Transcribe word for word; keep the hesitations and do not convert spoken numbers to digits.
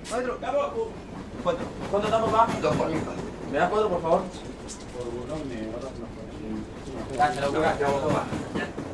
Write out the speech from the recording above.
Maestro. Cuatro. ¿Cuánto estamos, papá? Dos por mil. ¿Me das cuatro, por favor? Por uno me agarras una. Gracias, loco. Gracias, papá.